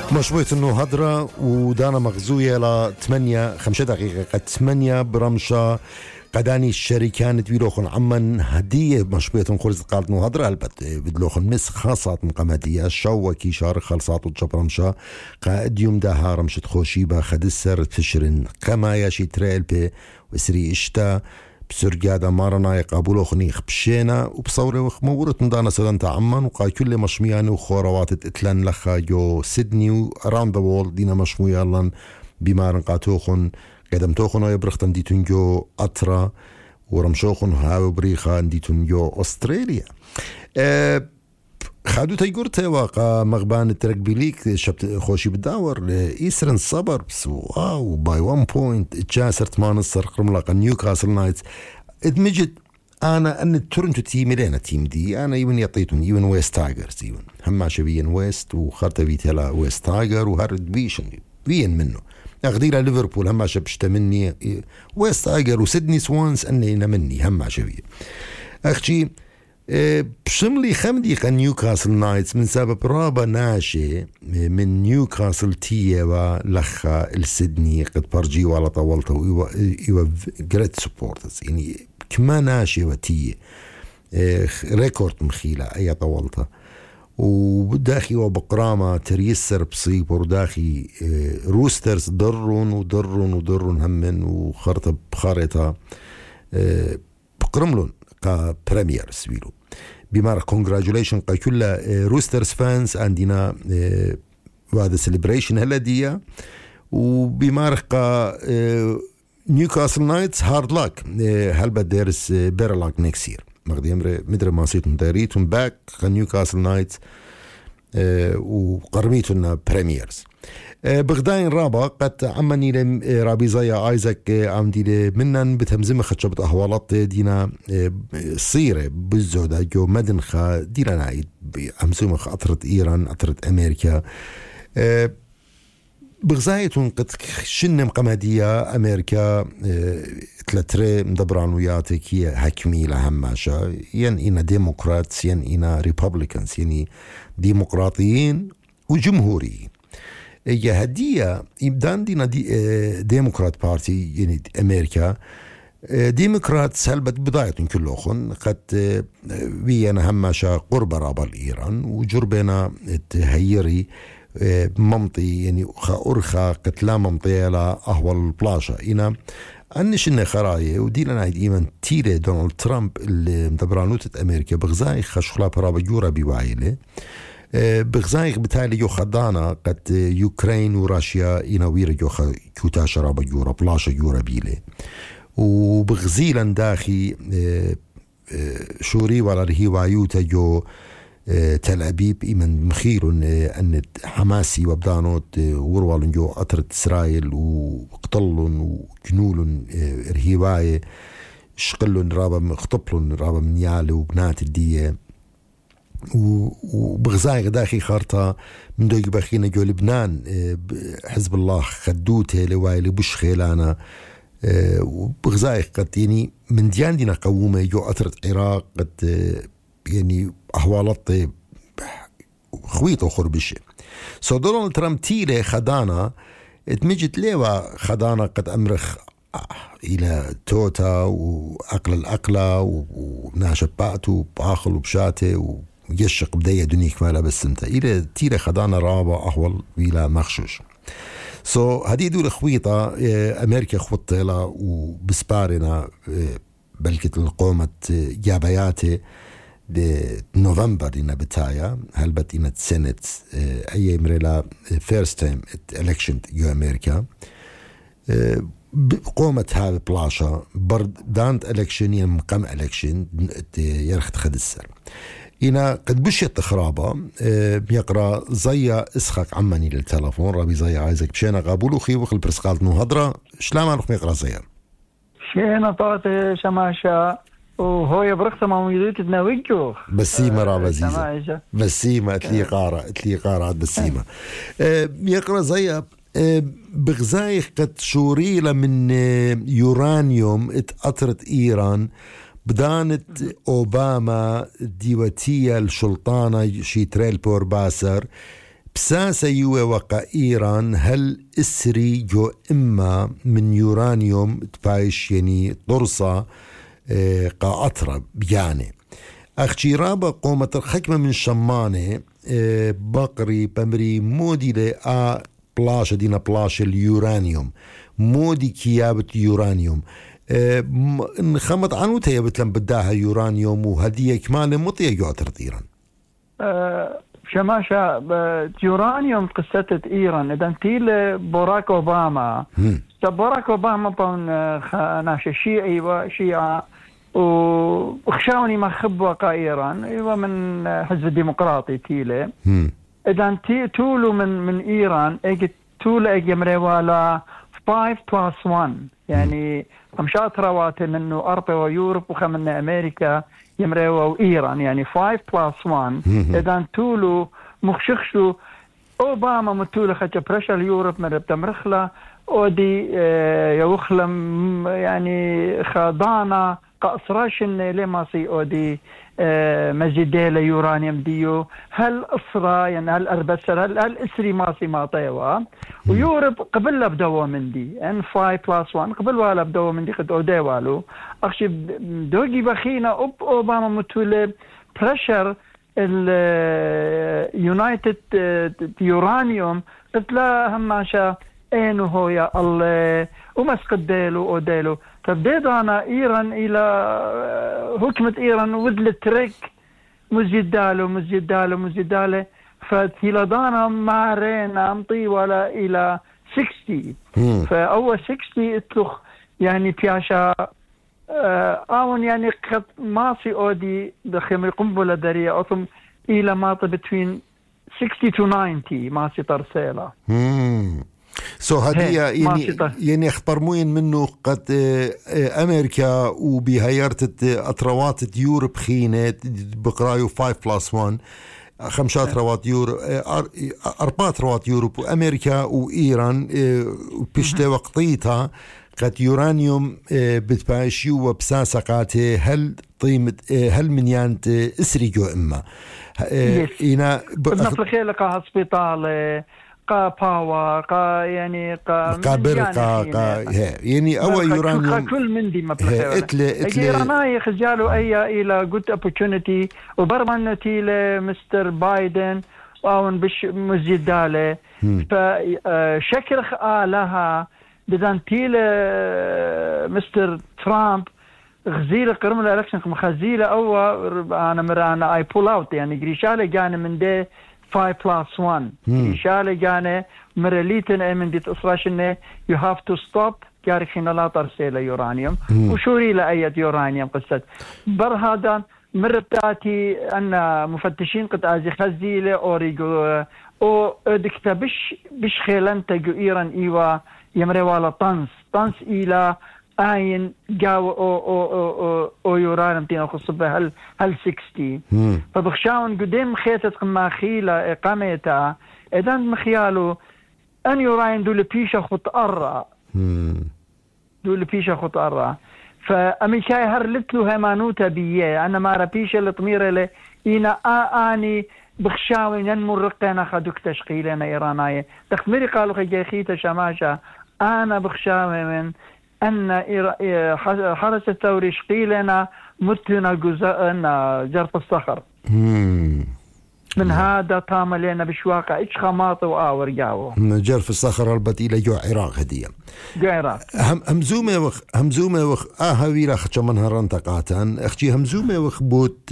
مشروع إنه هدرة ودانا مغزوية ل 5 دقائق قد 8 برمشة قداني الشركان تبيلوخن عمن هدية مشروع خورز قالت إنه هدرة البت بدلوخن مس خاصات مقاماتية الشو كي شار خلصات وتشبرمشة قائد يوم داها رمشة خوشيبة خدسر تشرن كما ياشي تريل بي وسري اشتا بسرقادة مارنا يقابلو خنيخ بشينا وبصوري وخمورت ندانا سدان تعمان وقاي كل مشميان وخوروات اتلان لخا جو سيدني و around the world دينا مشمويالان بمارن قاتوخن قدم توخن ويبرختن ديتون جو أطرا ورمشوخن هاو بريخا ديتون جو أستراليا خادو تيقورتي واقع مغبان الترقبي ليك شبت خوشي بداور إيسرن صبر بس واو باي 1 بوينت اتجاسرت ما نصر قرملاقا نيوكاسل نايتس ادمجت أنا أن تورنتو تيمي لينا تيم دي أنا يون يطيتون يون ويست تايجرز يون هما شبيين ويست وخرطة بيتلا ويست تايجر وهارد بيشن بيين منه أغدير ليفربول هما شبشت مني ويست تايجر وسيدني سوانس أني مني هما شبيه أختي بشملي خمدي قا نيوكاسل نايتس من سبب رابا ناشي من نيوكاسل تيوا لخا السيدني قد برجي ولا طولته إيوا جريت سبورترز يعني كما ناشي وتيه ريكورد مخيلة أي طولته وداخي وبقرامة تريسر بصيب وداخي روسترز ضرون همن وخرطة بخارطة بقرملون قا بريمير سويلو بمارك كونغراجوليشن قا كل روسترز فانس عندنا وهذا سيلبريشن هلا ديا وبمارك قا نيوكاسل نايتس هارد لاك هل بدرس بير لاك نيكست يير مغدي امر مدري ما صيتم داريتم باك قا نيوكاسل نايتس وقرميتنا بريميرز بغداين رابا قد عمني لم رابي زي ايزاك عمدي منن بتهمزم خشبت احوالات دينا صيره بالزودا جو مدنخه دينا نايد امزم اطرت ايران اطرت امريكا بغزايتون قد شنم قماديه امريكا تلاتري مدبران وياتك هي حكمي لهماشا ين انا ديمقراطس ين انا ريبابليكانز يعني ديمقراطيين وجمهوريين يا هدية يبدان دينا ديمقراط بارتي يعني أمريكا ديمقراط سلبت بضايتهم كلهم قد بينا هماشا قرب رابا إيران وجربنا تهيري ممطي يعني أرخا قتلا ممطي لا أهوال البلاشة إنا أنش إنه خراية ودينا نايد إيمان تيري دونالد ترامب اللي مدبرانوتة أمريكا بغزاي خشخلا برابا جورا بيوعيله بغزايق بتالي يو خدانا قد يوكرين وراشيا ينوير يو كوتا شرابا يورا بلاشا يورا بيلي وبغزيلا داخي شوري ولا رهي وعيوتا جو تل أبيب إيمن مخير أن حماسي وبدانوت وروالن جو أطرت إسرائيل وقتلن وجنولن رهيواي شقلن رابا خطبلن رابا منيال وبنات الدية وبغزايق داخي خارطة من دوق باخينا جو لبنان حزب الله خدوته لوايلي بوش خيلانا وبغزايق قد يعني من ديان دينا قوومة جو أطرت عراق قد يعني أحوالات خويت أخر بشي دونالد ترامب تيلي خدانا اتمجت ليوا خدانا قد أمرخ إلى توتا وأقل الأقلة وناشباته وبآخل وبشاته ويشق بداية دنيك مالا بسنتا إلى تيلي خدانا رابا أحوال إلى مخشوش هذه دول خويطة أمريكا خوطة وبسبارنا بلكت القومة جابياتي نوفمبر إنا بتايا هل بتينا سنت أي مريلا first time election يو أمريكا قومت هاي بلاشا برد دانت election يمقام election يرخت خدسر إنا قد بشيت خرابة بيقرأ زي اسخك عماني للتلفون رابي زي عايزك بشينا قابولو خي وخل برسقالت نهضرة شلام عنخ ميقرأ زيار شينا طاطي شماشا وهو يبرخت ما ميدوت تناويجو بسيمة رابا زيزة بسيمة اتلي قارة بسيمة يقرأ زي بغزاي قد شوريلة من يورانيوم اتأثرت إيران بدانت أوباما ديواتية الشلطانة شيتريل بور باسر بساسة يوه وقا إيران هل إسري جو إما من يورانيوم تبايش يعني طرصة قا أطرب يعني أخشي رابا قومة الحكمة من شمانة بقري بمري مودي لأ بلاشة دينا بلاشة اليورانيوم مودي كيابة يورانيوم انخمط عنو تيبت لم بداها يورانيوم وهدية كمان مطية يعتر إيران شماشة يورانيوم قصة إيران إذا تيل باراك أوباما باراك أوباما بون ناش شيعي وشيعة وخشاوني ما خبوا قا إيران إيوه من حزب الديمقراطي تيله إذا تولو من إيران إجت تولو إجي مريوالا 5+1 يعني خمسات رواتي منه أربعة ويوروب وخمن أمريكا يمريوا وإيران يعني 5+1 إذا تولو مخشخشو أوباما متولو خجة برشا اليوروب مربتا مرخلة ودي يوخلم يعني خضانا قصراشن لما سي أودي مزيدة ليورانيوم ديو هل أسرى يعني هل أربسر هل إسري ماسي ما طيوا ويورب قبل لبدوا من دي ان 5+1 قبل ولا بدوا من دي قد أودي والو أخشي دوجي بخينا أوباما متولي بريشر اليونايتد يورانيوم قلت لا هماشا اينو هو يا الله ومسقد ديلو وديلو فبديت انا ايران الى حكمة ايران وذل ترك مزيداله فتيلادانا مارينا مطي ولا الى 60 فاول 60 اتلخ يعني بياشا اون يعني قد ماسي اودي دخل قنبله ذريه اثم الى ماطي بين 60 to 90 ماسي ترسيلا هدية يعني اخبرموين منه قد أمريكا وبهيرت أطروات يورب خينة بقرايو 5+1 5 روات يورو 4 روات يوروب وأمريكا وإيران بشتى وقتيتها قد يورانيوم بتباشيو وبساسقاته هل قيمة هل من يانت إسريجو إما إنا بنفلخي لك هسبيطال قا باور قا يعني قا برقا يعني أول يورانيوم كل من دي مبلغ إيراناي خجالوا أي إلى good opportunity وبرمانتي لمستر بايدن وأون بش مزيدالة فشكر لها بدانتي مستر ترامب غزيلة قرم الالكشن مخزيلة أول أنا I pull out يعني قريشالة جانا من ده 5+1 إشالة جانة مرليتن من دي تصراشنة you have to stop كارخين لا ترسيل يورانيوم وشوري لأية يورانيوم قصة برهادا مرتاتي أن مفتشين قد أزي خزيلة أوريجو أو دكتا بش خيلان تجو إيران إيوا يمري والا طنس إلى آين جاو أو يورانيوم تينا خصبه هل 60 فبخشاون قدام خيتت قماخيلة إقامتها إذن مخيالو أن يورانيوم دول بيشا خط أرى فأميكاي هرلتلو هيمانوتا بيه أنا ما ربيشا لطميرة لي إنا آني بخشاون ينمو رقينا خدوك تشقيلنا إيراناية تخميري قالوا خيجيخيتا شماشا أنا بخشاون من أن حرس الثوري شقيلنا متنا جزءنا جرف الصخر من هذا طام لنا بشواقع إيش خماط وآور جاو جرف الصخر البت إلى جو عراق هدية جو عراق همزومة وخ هاويرا خش من هرنتقاتن أختي همزومة وخ بوت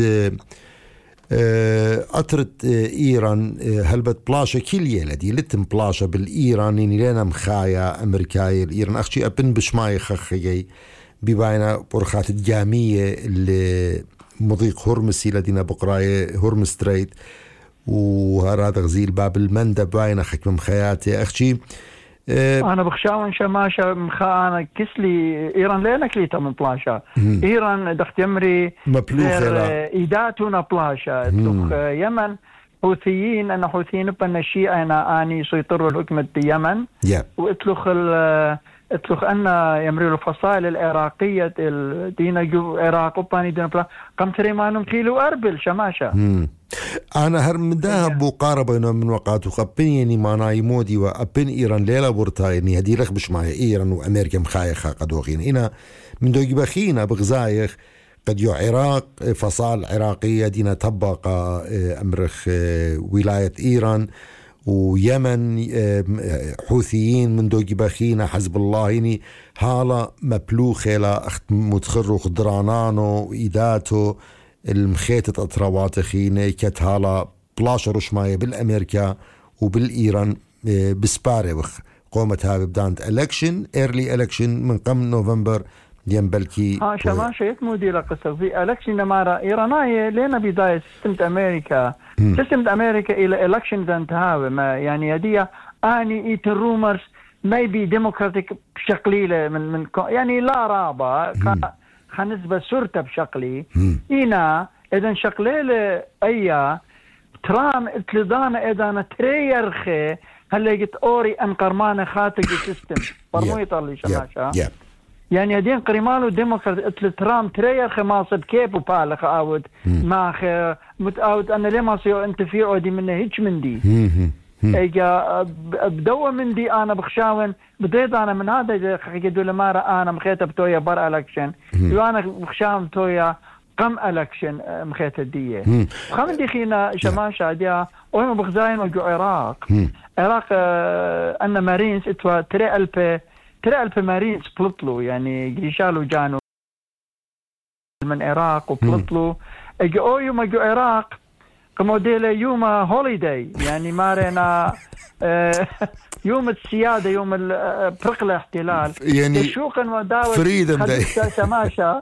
أطرت إيران هلبت بلاشة كلية لدي لتم بلاشة بالإيران إني لنا مخايا أمريكاي الإيران أختي أبن بشماي خخيجي بباينا برخات الجامية اللي مضيق هرمسي لدينا بقراية هرمس ستريت وهذا غزيل باب المندب باينا حكم مخياتي أختي أنا بخشاون شماشة أنا كسلي إيران لينا كليتا من بلاشة إيران دخت يمري إيداتنا بلاشة تخ يمن حوثيين أنا حوثيين بأن الشيء أنا سيطروا الحكمة بيمن وإتلخ اتلخ أن يمري الفصائل العراقية دينا جو عراق وباني دينا بلا قم تريمانهم كيلو أربل شماشة أنا هرمداها بقاربة من وقات وخبني ما نايمودي وأبن إيران ليلة برتايني هدي رخبش معي إيران وأمريكا مخايخة قد وخين إنا من دوجي بخينا بغزايخ قد يو عراق فصال عراقية دينا تبقى أمرخ ولاية إيران ويمن حوثيين من دوجي بخينا حزب الله يعني هالا مبلوخة لا أخت متخرو خضرانانو إيداتو المخيطة أطروات خينة كت هالا بلاشة رشماية بالأمريكا وبالإيران بسبارة وخ قومت هاي بدانت election early election من قبل نوفمبر ينبلكي شما شيء مودي لقصة في election نمارا إيرانية لنا بداية سيستم أمريكا سيستم أمريكا إلى election دانتهاوي ما يعني هدية أني إيت الرومرز maybe democratic بشكلية من يعني لا رابع خنسبة سرطة بشكلي إنا إذن شكلية أيا ترام اتلدانا إذن تريرخي هل يجت أوري أنقرمان خاتق السيستم فرمو يطلي شماشا يعني هدين قريمالو ديمقراط اتل ترام تريرخي ماصب كيبو بالخ آود ماخي متآود أنا ليه ماصيو انتفيعو دي منه هيج من دي ايجا بدو من دي انا بخشاون بديت انا من هذا يقولوا لما انا مخيت بتويا بر الكشن وانا بخشاون تويا قم الكشن مخيت دي خم دي خينا شماشة دي وهم بخزاين وجو عراق ان مارينز اتوا 3000 مارينز بلطلو يعني جيشالو جانو من عراق وبلطلو اجي يوم جو عراق كموديل يوم هوليداي يعني مارنا يوم السيادة يوم برقلة احتلال يعني شوقا وداوة فريدم داي سماشة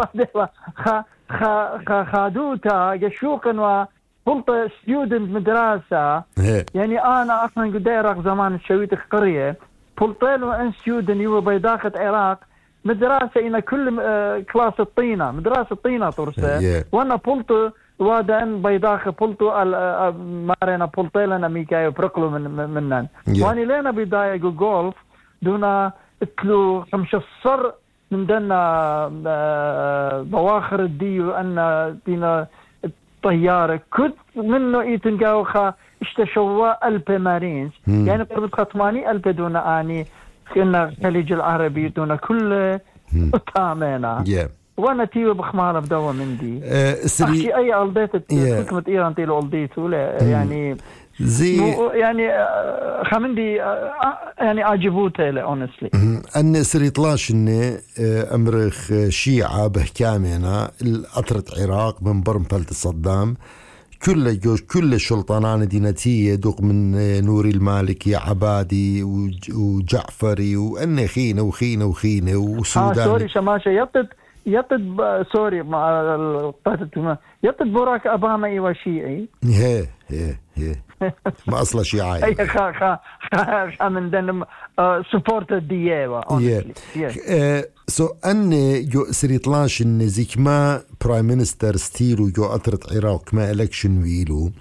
خادوتا يشوقا وقلت ستودنت مدرسة يعني أنا أصلا قد عراق زمان شويت قرية قلت له أن ستودنت يو بيداخة عراق مدرسة إن كل كلاس الطينة مدرسة الطينة ترسى وأنا قلت وادن بيداخ بولتو مارينا بولتيلنا ميكايو برقلو منن واني لينا بداية جولف دونا اتلو خمش الصر من دنا بواخر الديو ان دينا الطيارة كنت منه ايتنقاوخا اشتشوا 1000 مارينز يعني قربت خطماني 1000 دونا اني كنا خليج العربي دونا كل اتامينا وانا تيو بخمارة بدوا من دي اخشي اي الديت حكمة ايران تيلو الديتو يعني زي يعني خمندي يعني عجبوته له honestly ان سريطلاش ان امرخ شيعة بحكامنا الأطرة عراق من برمبلت صدام كل شلطانان دينتية دوق من نوري المالكي عبادي وجعفري وأن خينة وسودان سوري شماشة يطد سوري مع القاتل يطد براك أباما إيوا شيعي هي ما أصلا شيعي أي خا من دنم سبورت ديوا سو أن جو سريطلاش إن زيك ما برايم مينستر ستيلو جو أطرت عراق ما إلكشن ويلو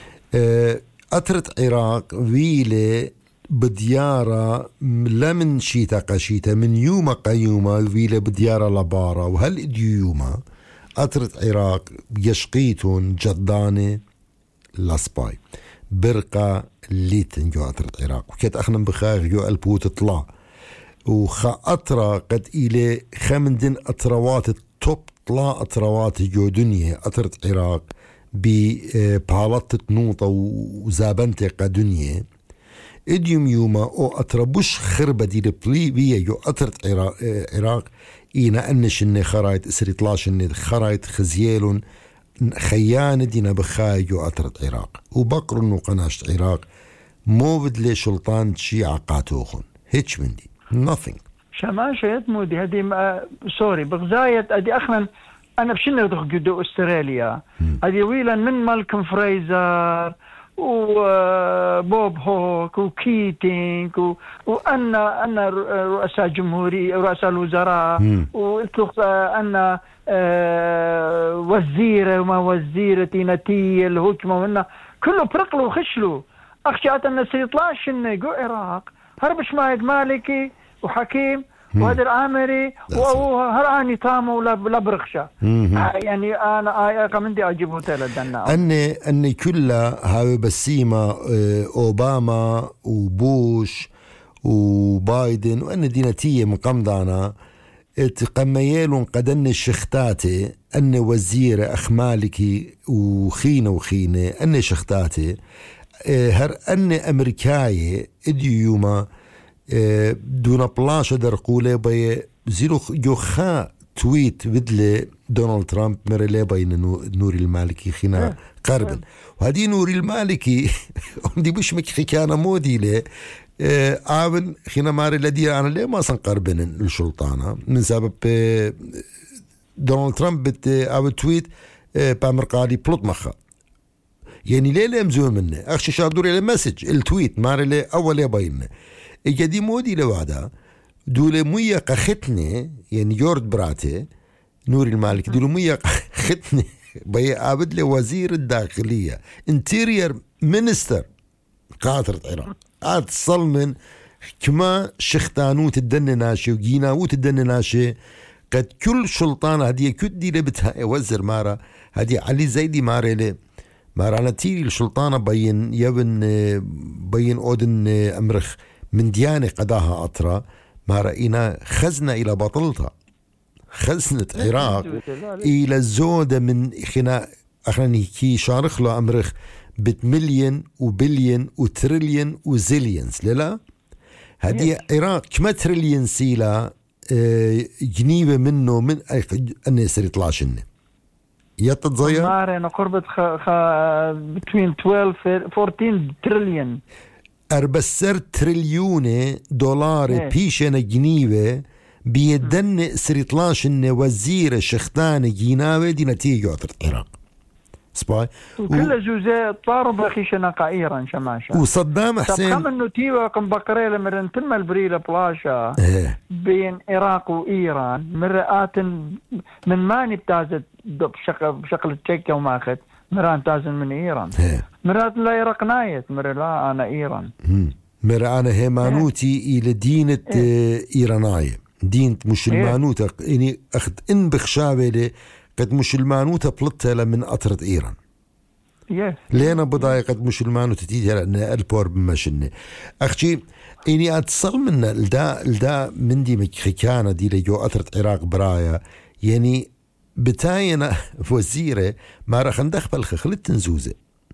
أطرت عراق ويلي بديارة لا من شيتا قشيتا من يوم قيوما ويلا بديارة لبارة وهل اديوما أطرت عراق يشقيتون جدانة لاسباي برقة ليتن جو أطرت عراق وكيت أخنا بخاغ جو البوت طلع وخا أطرى قد إلي خمندن أطروات التوب طلع أطروات جو دنيا أطرت عراق ببالات نوطة وزابنتي قدنيا اديوم يوما او اتربوش خربة دي لبليبية يو اترت عراق اينا انش اني خرايت اسريطلاش اني خرايت خزيالون خيانة دينا بخاي يو اترت عراق وبقروا انو قناشت عراق مو بدلي شلطان شيعة قاتوخن هيتش من دي nothing شماشة يتمودي هدي سوري بغزاية ادي اخنا انا بشنو ادخل قدو استراليا هدي ويلا من مالكم فريزر وبوب هوك وكيتينج وأن رؤساء جمهوري رؤساء الوزراء وإطلق أن وزيرة وما وزيرة نتيجة الحكمة وإن كله برقلوا وخشلوا أخشات أن سيطلاش إنه جو عراق هربش مايد مالكي وحكيم وهذا الامري وهراني تامو لبرخشة يعني انا كمندي اجيبه تلدنا ان كلها هاي بسيمة اوباما وبوش وبايدن وان دينتية مقمضانا تقميالون قدن الشختاتي ان وزير اخمالكي وخينة ان شختاتي هر ان امريكاي اديوما دون بلاش درقولة بي زيرو جوخا تويت بدل دونالد ترامب مرلي بين نوري المالكي خنا قربن وهذه نوري المالكي دي مش مكخيكانا مودي له عاون خنا ماري الذي أنا ليه ما سنقربن السلطانة من سبب دونالد ترامب أو تويت بأمريكالي بلوت مخا يعني ليه مزوم منه أخشى شادوري المسج التويت ماري ليه أول يبين إجدي مودي لوعدا دول مية قختني يعني جورد براتي نوري المالك دول مية قختني بي عابد لي وزير الداخلية انتيرير مينستر قاطرة العراق عاد صلمن كما شختانوت الدن ناشي وجيناوت الدن ناشي قد كل سلطان هدي كدي لبتها وزر مارا هدي علي زيدي ماري لي مارا نتيري السلطانة بين يبن بين أودن أمرخ من ديانة قداها أطرا ما رأينا خزنة إلى بطلتها خزنة عراق إلى الزودة من خنا أخراني كي شارخ له أمرخ بتمليون وبليون وتريليون وزيليونز لا هذه عراق كما تريليون سيلا جنيبة منه من أنه يصير يطلع شنه يتضير مارنا قربت between 12-14 تريليون أربسر تريليون دولار بيشنا جنيبة بيدن سريطلاش إن وزير شختان جناوي دي نتيجة العراق سباي وكل جزء طاروا بخيشنا قائرا شماشا وصدام حسين طب خم النتيوة قم بقرية لمرن تم البريلة بلاشا بين العراق وإيران مرآت من ماني بتازت بشكل تشيكا وماخذ مران تازن من إيران مرات لا يرق نايت مر لا أنا إيران مر أنا هيمانوتي إلى دينة إيرانية دينة مسلمانوتا يعني أخذ إن بخشابة قد مسلمانوتا بلطة من أطرة إيران لينا بضايق قد مسلمانوتا تيجي لأن البور بمشنة أخشي إني أتصل منا لدا من دي مكخيكانا دي لجو أطرة عراق برايا يعني بتاينا وزيرة ما راح ندخل خلت تنزوزة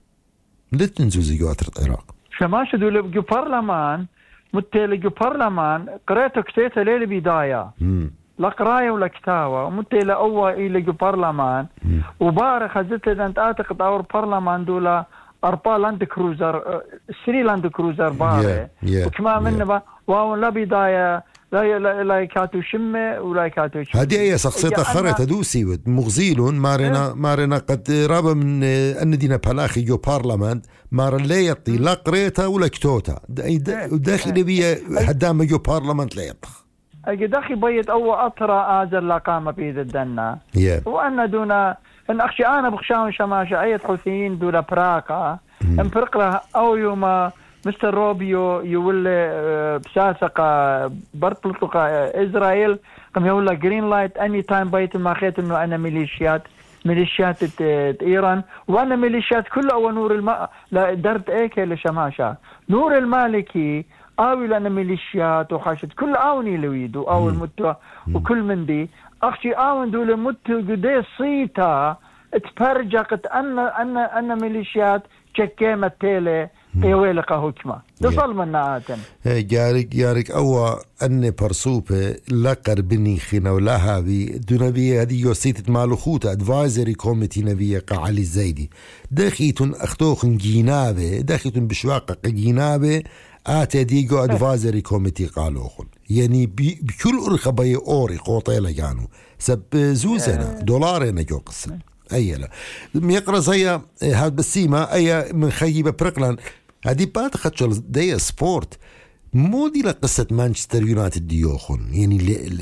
جواترة العراق شماش دول بجو برلمان متى جو برلمان قرأت كتيت ليلة بداية لا قراية ولا كتابة متى لأول إلى جو برلمان وبارك خزت أنت أعتقد أور برلمان دولا 4 لاند كروزر 3 لاند كروزر بارك وكما من واو لا بداية لا يكاتو شمة ولا يكاتو شمة هذه أي شخصية خرة دوسي مغزيلون مارنا قد رابا من أن دينا بلاخي جو بارلمان مارا لا يطي لا قريتا ولا كتوتا داخل بي هدام جو بارلمان لا يطخ أجي داخل بيت أو أطرى آزر لا قام بيد الدنا وأن دونا أن أخشى أنا بخشاون شماشة أي حوثيين دولا براكا أن برقلا أو يوم مستر روبيو يقول بساسقة برطلقة إسرائيل قم يقول لك جرين لايت أني تايم بيت ما خيت إنه أنا ميليشيات إيران وأنا ميليشيات كل أو نور لا درت إيك لشماشة نور المالكي أوي لأنا ميليشيات وحاشد كل أوني لويدو أو المتوى وكل من دي أختي أون دول متو قدي صيتا اتفرجقت أن ميليشيات شكيمة تيلي قيويلقة هكمة تصل من آتن جارك أو أن برسوبة لقر بني خينا ولا هذه دونبية هذه يوسيتت مالوخوتا ادفايزري كوميتي نبيه قعالي الزايدي داخيتون أختوخن جينابه داخيتون بشواقق جينابه آتي ديجو ادفايزري كوميتي قالوخن يعني بكل أرخبية أوري قوطيلة جانو سب زوزنا دولارنا جو قصة أي لا يقرأ زي هاد بسيمة أي من خيبة برقلان هذه بعد خدش دي سبورت مو دي لقصة مانشستر يونايتد ديوخن يعني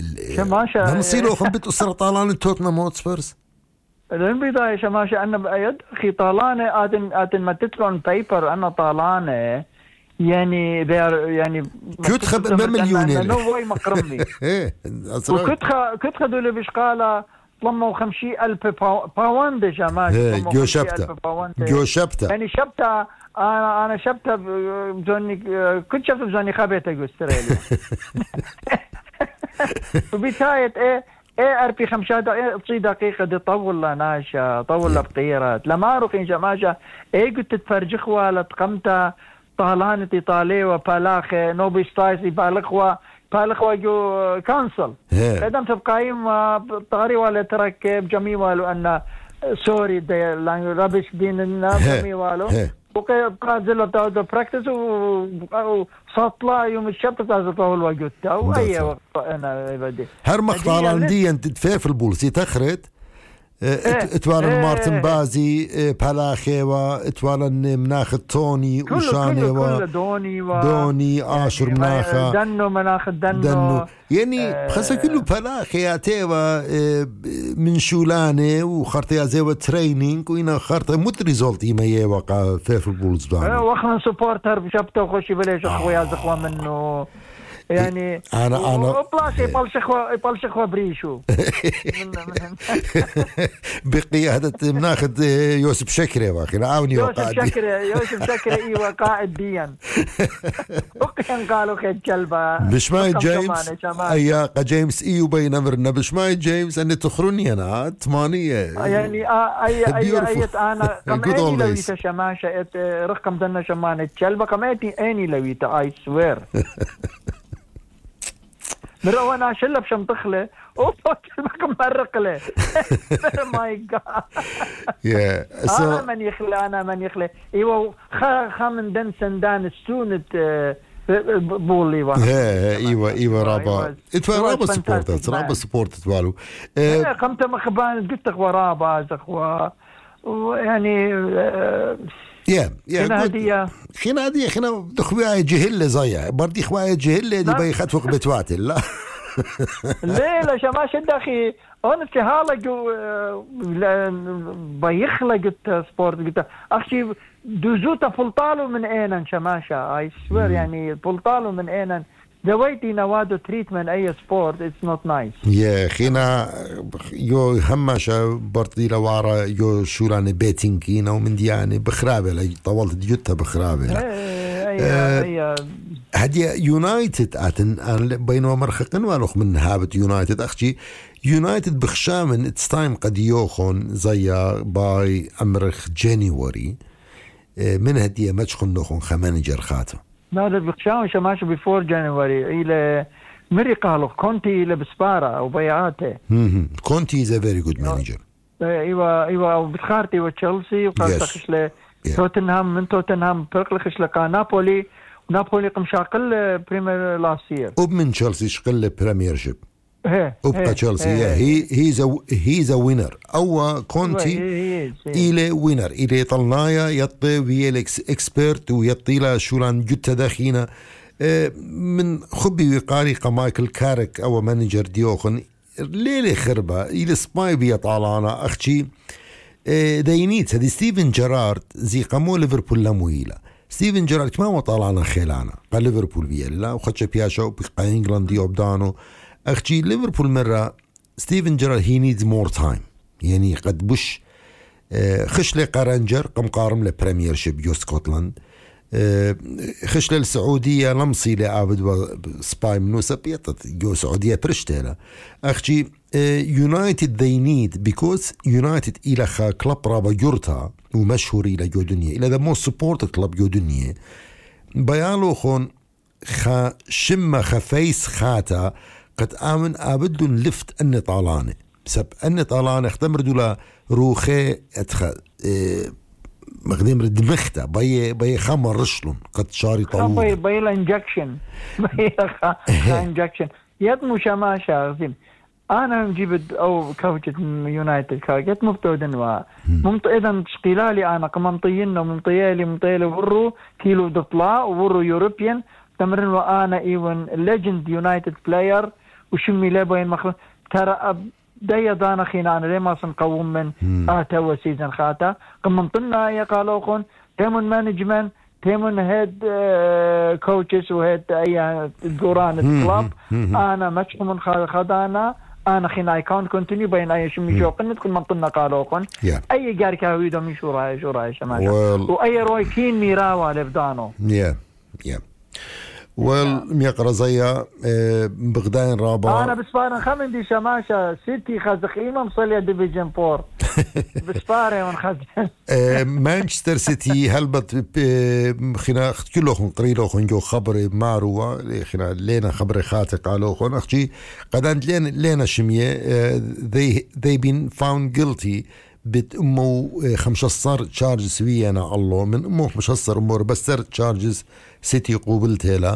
شماشة نصيلوخن بتأثر طالان توتنهام هوتسبيرز البداية شماشة أنا بأيد أخي طالانة آتن ما تتلون بيبر أنا طالانة يعني يعني كنت خب بمليونين نووي مقرمني وكنت خدوا بشقالة 50,000 باوند جماعة جو شبتة يعني شبتة أنا شبتة بزوني كنت شبتة بزوني خبيتة أستراليا وبتايت أربي 5 دقيقة دي طول ناشا طول بقيرات لما أروخين جماعة قلت تتفرجخوا لتقمتا طالانتي طالي وبالاخ نوبي ستايسي بالخوا جو كانسل قدم تبقايم طاري ولا تركب جميع والو أن سوري رابش دين النام جميع والو وقال زلوا تاودو براكتس وصطلا يوم الشبت تازطوا الوقت أو أي وقت أنا بدي هر مقطع دي أنت تفاف البولسي تخرت اتوالا مارتن بازي بالاخيوا اتوالا مناخ توني وشانيوا دوني آشر مناخ دنو مناخ دنو يعني خاصة كله بالاخيا تيوا من شولانه وخرطيا زيوا ترينينج وإنا خرطة متريزولت إما يوقع في البولز دانا وخنا سبورتر بشبته وخشي بليش أخويا زخوا منه يعني أنا بلاشي يبالشخوا بريشو بقيادة مناخد يوسف شكري واخي عاوني يوسف شكري ايوه قائد ديان وكان قالوا خيد كلبة بشماي جيمس ايا جيمس ايو بين امرنا بشماي جيمس اني تخرني انا 8 يعني اي انا كم اني لويتا شماشة رقم دنا شمانة كلبة كم اني لويتا اي سوير مرة أنا شلة بشمطخلة كم مرقلة ماي جاد أنا من يخلى إيوه خامن دن سندان السونة بولي إيوه رابا رابا سبورت تبالو قمت مخبان قلت أخوة رابا أخوة يعني خنا دخوي جهلة زايا بردي خواي جهلة دي بيخطفق بتواتل لا لا شما شد أخي أنا تهالك بيخلق السبورت قلت أخي دوزوتا فلطالو من أين شماشة I swear يعني فلطالو من أين دويتي نوادو تريتمنت أي سبورت it's not nice يا خينا يو هماشا بردي لوارا يو شوران بيتينكينا ومن دياني بخرابة لي طولت ديوتا بخرابة هدي يونايتد أنا بينما مرخقن والوخ من هابت يونايتد أختي يونايتد بخشامن اتس تايم قد يوخون زي باي أمرخ جانيوري من هدية مجخن نوخون خمانجر خاطر هذا بخشام شماش بيفور جانيوري إلى مري قالوا كونتي إلى بسبارة وبيعاته كونتي is a very good manager ايوه بتخارتي وتشيلسي وقال تخشله توتنهام من توتنهام بيرقل خشله كان نابولي قمشاقل بريمير لاسير ومن تشيلسي شقل بريمير شيب وبقى تشيلسي he's a winner أو كونتي إلى winner إلى طلنايا يطي ويالكس إكسبرت ويطي له شولان جتة داخينا من خبي وقاري مايكل كارك أو مانجر ديوخن ليلة خربة إلى سباي بيطالعنا أختي داينيت هذه ستيفن جيرارد زي قامو ليفربول لمويلة ستيفن جيرارد كما وطالعنا خيلانا قال ليفربول بيلا وخدش بياشا وبقى إنجلاندي وبدانو أختي ليفربول مرة ستيفن جيرارد he needs more time يعني قد بش خش لقرنجر قم قارم لبريمير شيب يو سكوتلاند خش للسعودية لمصي لعابد سباي منوسا بيطت جو سعودية برشتيلا أختي يونايتد they need because يونايتد إلى خا كلاب رابا جورتا ومشهور إلى جو دنيا إلى the most supported كلاب جو دنيا بيالو خون خا شمة خفيس خاتا قد آمن آبدون لفت أني طالاني بسبب أني طالاني اختمر دولا روخي أتخا مقدم ردمخته بي خمر رشلون قد شاري طول بي الانجكشن انجكشن يدمو شماشة غزين أنا نجيب أو كوجة يونايتد كاجت مفتودن ممت إذا تشقيلالي أنا كمنطيين ومنطيالي ورو كيلو دطلاء ورو يوروبيان تمرن وأنا إيون ليجند يونايتد بلاير وشمي لابين مخلص ترى دايا دانا خينان لما سنقوم من آتا وسيزن خاتا قممطنا يقالوخون تيمون مانجمان تيمون هيد كوتشز وهيد أي جوران الكلاب أنا مش من خدانا أنا خنا يكون كونتينيو بين أي شيء ميجوقن كل منطقة قالوقن أي جار كهويدو مشورة شماشة وأي روي كين ميراوا لفدانو والميقرا زيا بغدان رابع أنا بسبارن خمن دي شماشة سيتي خزق إمام صلي ديفيجن بور بسبارن من خزق مانشستر سيتي هلبت خنا كلهم قريلوخن جو خبر معروة خنا لينا خبر خاطئ قالوخن أختي قدان لينا شمية they been found guilty بتأمو 15 تشارجز ويانا الله من أمو 15 أمور بس سر تشارجز سيتي قوبلتها لا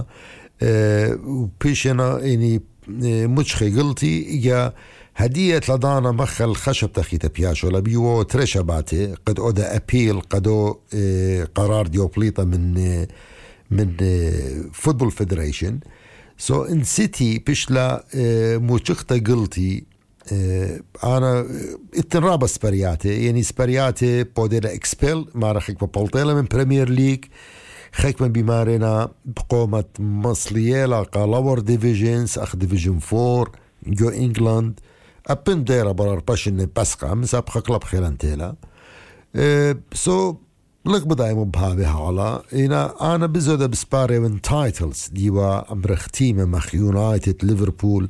وبيشنا يعني مشخي قلتي يا هدية لدانا مخل خشب تخي تبياشو لبيو ترشا باتي قد أودا أبيل قدو قرار ديوبليطة من فوتبول فيدريشن سو ان سيتي بيشلا موشختا قلتي أنا اتنرابة سبرياتي يعني سبرياتي بوديلا إكسبيل ما رخيك ببالتيلا من بريمير ليج خيك من بمارنا بقومة مصلية قالور ديفيجنز أخ ديفيجن 4 جو إنجلاند أبن ديرا برار باشن بسقة مسابقة كلاب خيلانتيلا سو لك بداي مبهابها على أنا بزودة بسباري من تايتلز ديوا أمرخ تيمة مخ يونايتد ليفربول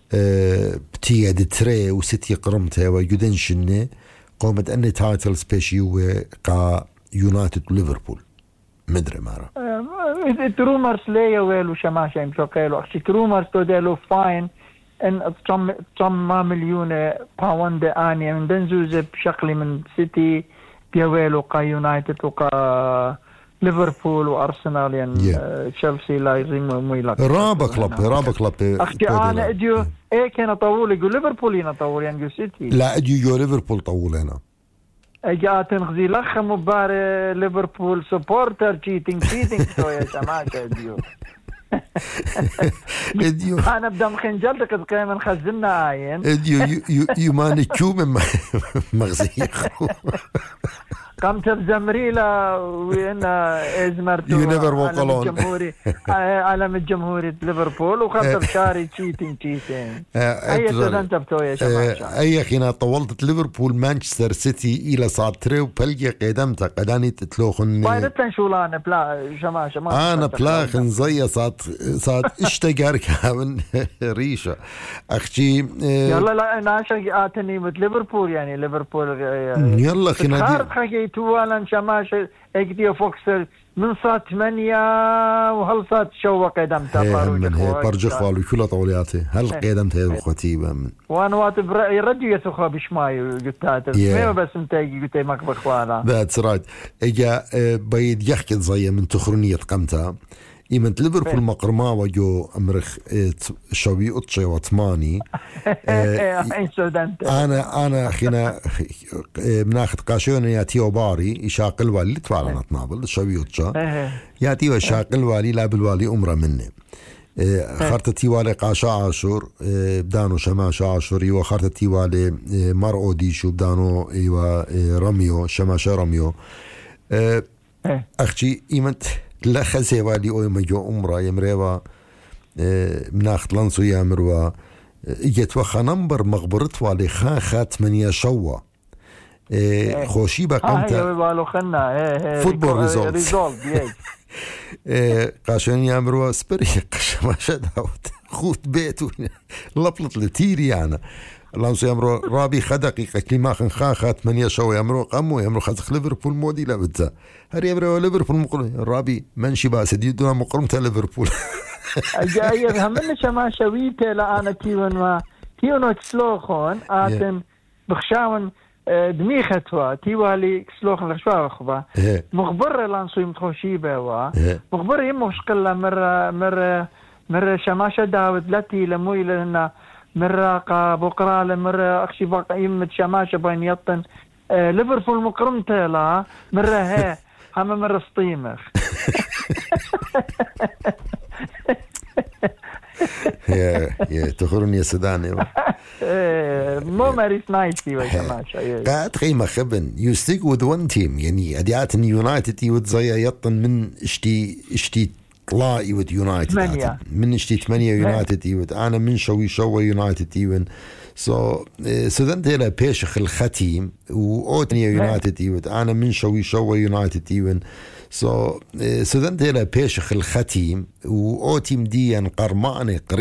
بتيا دتري وستي قرمتها ويدنشني قومت أني تايتلز بيشيو قا يونايتد ليفربول مدري مارا ترومرز ليا ويلو شماشة يمشو قيلو أخشي ترومرز تو ديلو فاين ان تم مليون باوند آنية من دنزوز بشكل من سيتي بيويلو قا يونايتد وقا ليفربول وارسنال يعني تشيلسي لازم ميلاد رابع كلاب اختي انا اديو ايه كان طول يقول ليفربول هنا طول يعني سيتي لا اديو ليفربول طول هنا اجا تنغزي لخ مبار ليفربول سبورتر تشيتينج تو يا جماعه اديو انا بدم خنجل قد قيم خزنا عين اديو يو ماني كوم مغزيخ قمت بزمريلة وين ازمرتو علم الجمهوري ليفربول وخمت بشاري تشيتين اي تزنتبتو يا شماشة اي خينا طولت ليفربول مانشستر سيتي الى صعد تري وبلقي قدمتها قداني تتلوخن بايرتن شولانة بلا شماشة انا بلاخن زي صعد اشتقارك من ريشة اختي يلا لا ناشا اتني مت ليفربول يعني ليفربول يلا خينا توالا شماشة اكديو فوكسر من صات 8 وهل صات شوق قدمتها من هي برجخ والو كلها طولياتي هل قدمتها هي خطيبة من وانا وات يردو يسخوا بشماي قلتها ما بس انتاجي قلت ماك بخوانا that's right اجا بيد يحكي زي من تخرنية قمتها إيمن ليفربول مقرما وجو أمرخ شوي أطشي وطماني أنا خينا مناخد قاشون ياتيو باري يشاقل والي تفعلنا تنابل شوي أطشا ياتيو يشاقل والي لا بالوالي أمره مني خارتتي والي قاشا عاشور بدانو شماشا عاشوري وخارتتي والي مرعو ديشو بدانو رميو شماشا رميو أختي إيمن لا خزي والي أو مجو أمرا يمريوا مناخت لانسو يامروا إجت وخا نمبر مغبرت والي خات من يشوا خوشي بقمتا فوتبول ريزولت قاشون يامروا سبري قشما شداوت خوت بيتو لبلط لتيري أنا لانسو يامرو رابي خدقيقة كلمة خاخات من يشوا يامرو قمو يامرو خزق ليفربول مودي لابدتا هر يامرو ليفربول مقرم رابي منشي باسد يدونا مقرمتا ليفربول أجايب همنا شما شويته لأنا تيونو تسلوخون آتن بخشاون دميختوا تيوالي كسلوخن لخشوا أخبا مخبر لانسو يمتخوشي بوا مخبر يمشقل مرة شماشة داود لاتي لموي لنا مرة بقرة لمرة أخشي باقي يمت شماشة بين يطن ليفربول مقرمته لا مرة هي هم مرة سطيمخ يا تخرني يا سداني مو ماريس نايتي وكمان قاعد قيمة خبن you stick with one team يعني أديات يونايتد يود زي يطن من اشتي طلع يود يونايتد من اشتي 8 يونايتد يود أنا من شوي يونايتد يون so then تلا بيشخ الختيم وأوتني يونايتد يود أنا من شوي يونايتد يون so then تلا بيشخ الختيم وأوتيم دي قرمانة